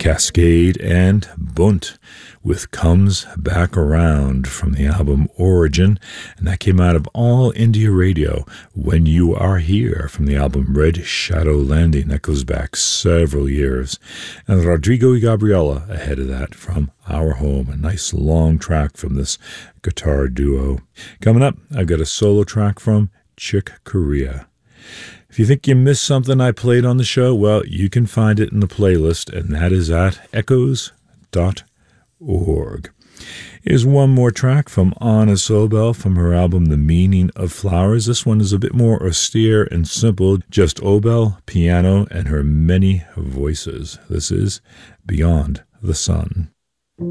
Cascade and Bunt with Comes Back Around from the album Origin, and that came out of All India Radio. When You Are Here from the album Red Shadow Landing, that goes back several years, and Rodrigo y Gabriela ahead of that from Our Home, a nice long track from this guitar duo. Coming up, I've got a solo track from Chick Corea. If you think you missed something I played on the show, well, you can find it in the playlist, and that is at echoes.org. Here's one more track from Anna Sobel from her album The Meaning of Flowers. This one is a bit more austere and simple, just Obel, piano, and her many voices. This is Beyond the Sun.